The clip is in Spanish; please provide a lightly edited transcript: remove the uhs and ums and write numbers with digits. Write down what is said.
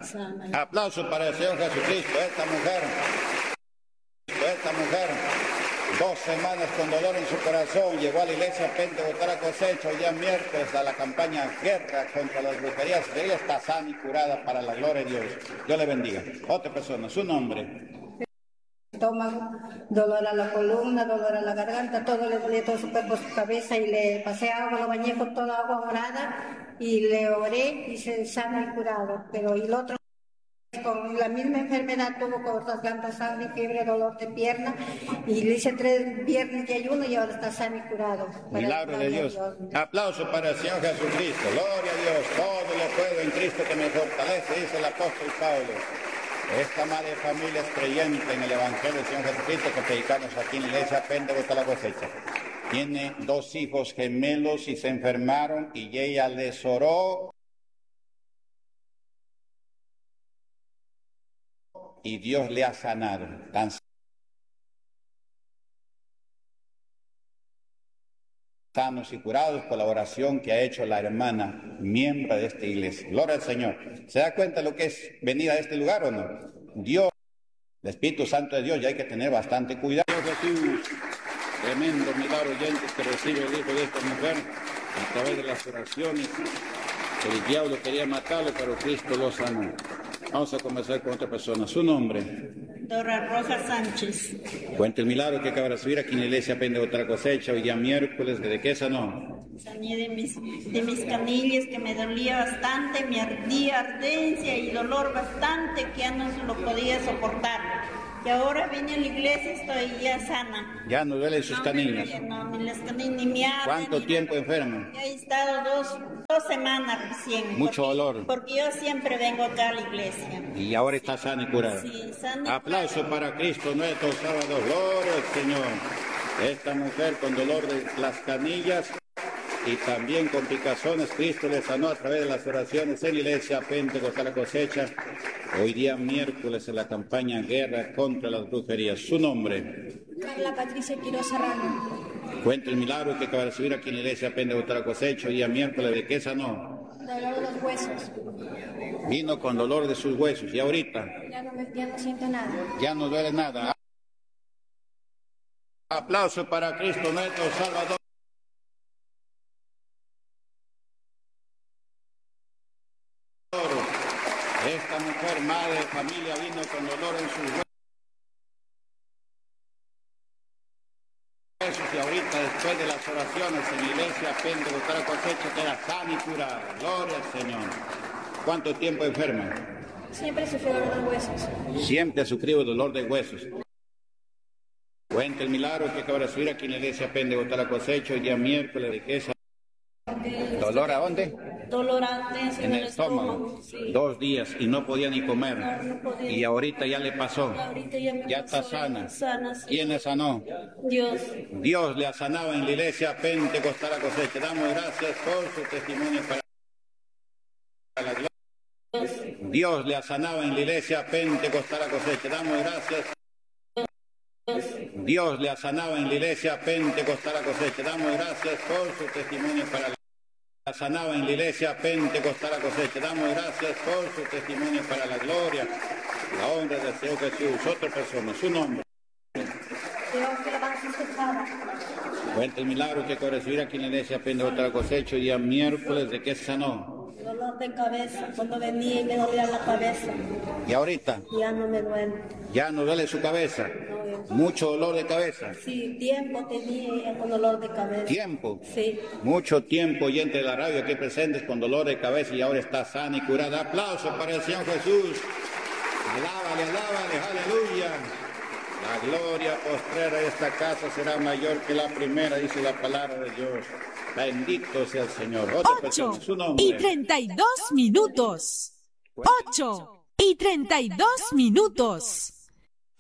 Aplauso para el Señor Jesucristo. Esta mujer, 2 semanas con dolor en su corazón, llegó a la iglesia Pentecostal a Cosecha, hoy día miércoles a la campaña Guerra contra las brujerías. Ella está sana y curada para la gloria de Dios. Dios le bendiga. Otra persona, su nombre. Estómago, dolor a la columna, dolor a la garganta, todo le dolía, todo su cuerpo, su cabeza, y le pasé agua, lo bañé con toda agua morada y le oré y se sana y curado. Pero y el otro con la misma enfermedad tuvo con garganta, sangre, fiebre, dolor de pierna, y le hice 3 viernes de ayuno y ahora está sano y curado. Milagro de Dios. Aplauso para el Señor Jesucristo. Gloria a Dios. Todo lo puedo en Cristo que me fortalece, dice el apóstol Pablo. Esta madre de familia es creyente en el Evangelio del Señor Jesucristo que predicamos aquí en la iglesia Pentecostal a Cosecha. Tiene 2 hijos gemelos y se enfermaron y ella les oró y Dios le ha sanado. Tan sanos y curados por la oración que ha hecho la hermana miembro de esta iglesia. Gloria al Señor. ¿Se da cuenta lo que es venir a este lugar o no? Dios, el Espíritu Santo de Dios, ya hay que tener bastante cuidado. Jesús, tremendo milagro oyentes que recibe el hijo de esta mujer a través de las oraciones. El diablo quería matarlo, pero Cristo lo sanó. Vamos a comenzar con otra persona. Su nombre. Dora Rojas Sánchez. Cuenta el milagro que acaba de recibir aquí en la iglesia Pentecostal Cosecha, hoy día miércoles. ¿De qué sanó? Sané de mis canillas, que me dolía bastante, me ardía, ardencia y dolor bastante, que ya no se lo podía soportar. Y ahora vine a la iglesia, estoy ya sana. ¿Ya no duelen sus canillas? No, ni las canillas, ni me arden. ¿Cuánto tiempo enfermo? He estado dos semanas recién. Mucho dolor. Porque yo siempre vengo acá a la iglesia. Y ahora está sana y curada. Sí, sana y aplauso para Cristo nuestro Salvador. Gloria al Señor. Esta mujer con dolor de las canillas y también con picazones, Cristo le sanó a través de las oraciones en la iglesia Pentecostal a Cosecha. Hoy día miércoles en la campaña Guerra contra las brujerías. Su nombre. Carla Patricia Quiroz Serrano. Cuenta el milagro que acaba de recibir aquí en la iglesia Pentecostal a Cosecha. Hoy día miércoles, ¿de qué sanó? Dolor de los huesos. Vino con dolor de sus huesos. ¿Y ahorita? Ya no siento nada. Ya no duele nada. Aplauso para Cristo nuestro Salvador. Esta mujer, madre de familia, vino con dolor en sus huesos y ahorita, después de las oraciones en la iglesia Pentecostal a Cosecha, queda sana y curada. Gloria al Señor. ¿Cuánto tiempo enferma? Siempre sufrió dolor de huesos. Siempre ha sufrido dolor de huesos. Cuenta el milagro que acaba de recibir aquí en la iglesia Pentecostal a Cosecha, hoy día miércoles. ¿De qué es? ¿Dolor a dónde? dolor antes en el estómago. Sí. 2 días y no podía ni comer. No podía. Y ahorita ya le pasó. Ahorita ya está sana. Sí. ¿Quién le sanó? Dios. Dios le ha sanado en la iglesia Pentecostal a Cosecha. Damos gracias por su testimonio para la gloria. Dios le ha sanado en la iglesia Pentecostal a Cosecha. Damos gracias. Dios le ha sanado en la iglesia Pentecostal a Cosecha. Damos gracias por su testimonio para la ha sanado en la iglesia Pentecostal a Cosecha. Damos gracias por su testimonio para la gloria, la honra del Señor Jesús. Otra persona, su nombre. Cuenta el milagro que acaba de recibir aquí en la iglesia Pentecostal a Cosecha día miércoles. ¿De qué sanó? Dolor de cabeza, cuando venía y me dolía la cabeza. ¿Y ahorita? Ya no me duele. ¿Ya no duele su cabeza? No, ¿Mucho dolor de cabeza? Sí, tiempo tenía con dolor de cabeza. ¿Tiempo? Sí. Mucho tiempo y entre la radio aquí presentes con dolor de cabeza y ahora está sana y curada. Aplauso para el Señor Jesús. Alábale, alábale, aleluya. La gloria postrera de esta casa será mayor que la primera, dice la palabra de Dios. Bendito sea el Señor. 8:32 minutos. 8:32 minutos.